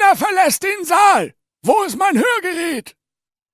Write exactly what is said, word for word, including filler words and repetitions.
Wer verlässt den Saal? Wo ist mein Hörgerät?